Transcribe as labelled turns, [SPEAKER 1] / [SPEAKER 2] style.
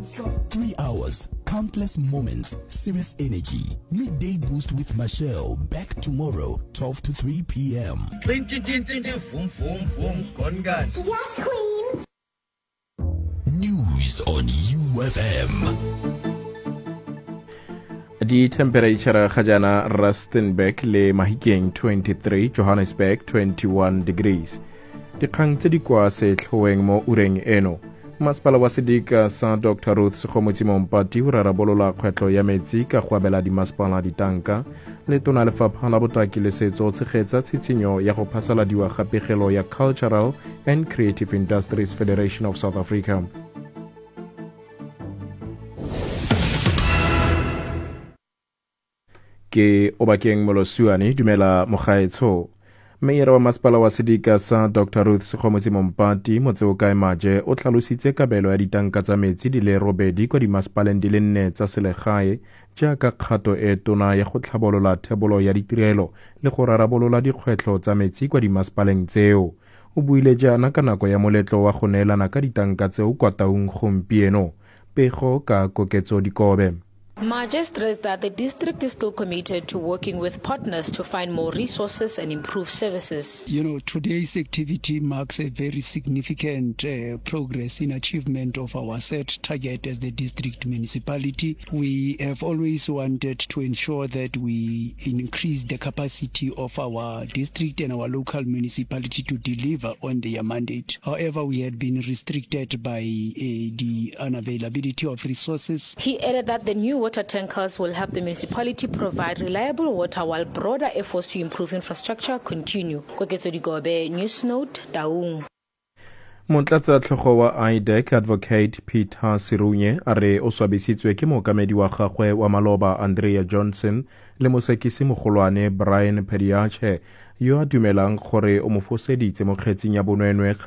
[SPEAKER 1] 3 hours, countless moments, serious energy. Midday boost with Michelle. Back tomorrow, 12 to 3 p.m.
[SPEAKER 2] Yes, Queen.
[SPEAKER 1] News on UFM.
[SPEAKER 3] Di temperature ga jana Rustenburg le Mahikeng 23, Johannesburg 21 degrees. Dikgang tse di kwa setlhoeng mo ureng eno. Masepala wa Sedika sa Dr. Ruth Sekgomotsi Mompati o rarabolola kgwetlho ya metsi ka go abela dimasepala ditanka. Le tona lefapha la botaki le setso tshegetsa tshitshinyo ya go phasaladiwa ga pegelo ya Cultural and Creative Industries Federation of South Africa. Ke Obakeng Molosuane, dumela mogaetsho. Meera wa masepala wa Sedika sa Dr. Ruth Sekgomotsi Mompati motseo kae maje o tlhalositse kabelo ya ditanka tsa metsi di le robedi kwa dimasepaleng di le 4 tsa selegae jaaka kgato e tona ya go tlhabolola thebolo ya ditirelo le go rarabolola dikgwetlho tsa metsi kwa dimasepaleng tseo. O buile jaana ka nako ya moletlo wa go neelana ka ditanka tseo kwa Taung gompieno. Pego ka koketso dikobe.
[SPEAKER 4] Maje stressed that the district is still committed to working with partners to find more resources and improve services.
[SPEAKER 5] You know, today's activity marks a very significant progress in achievement of our set target as the district municipality. We have always wanted to ensure that we increase the capacity of our district and our local municipality to deliver on their mandate. However, we had been restricted by the unavailability of resources.
[SPEAKER 4] He added that the new water tankers will help the municipality provide reliable water while broader efforts to improve infrastructure continue. Koketso Digobe, News Note, Taung.
[SPEAKER 3] Motlatsa tlhogo wa IDEC Advocate Peter Sirunye a re o swabisitswe ke mookamedi wa gagwe wa maloba Andrea Johnson le mosekisi mogolwane Brian Pediache yo a dumelang gore o mo foseditse mo kgetseng ya bonwenwe